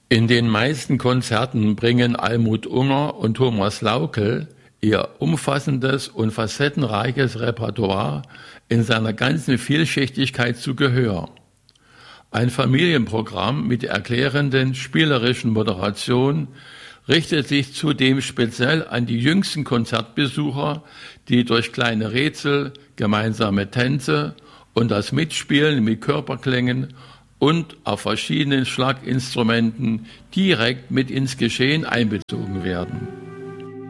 In den meisten Konzerten bringen Almut Unger und Thomas Laukel ihr umfassendes und facettenreiches Repertoire in seiner ganzen Vielschichtigkeit zu Gehör. Ein Familienprogramm mit erklärenden, spielerischen Moderation richtet sich zudem speziell an die jüngsten Konzertbesucher, die durch kleine Rätsel, gemeinsame Tänze und das Mitspielen mit Körperklängen und auf verschiedenen Schlaginstrumenten direkt mit ins Geschehen einbezogen werden.